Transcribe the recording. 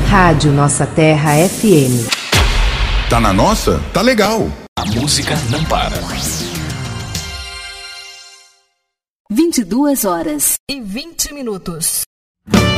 Rádio Nossa Terra FM. Tá na nossa? Tá legal. A música não para. 22h20.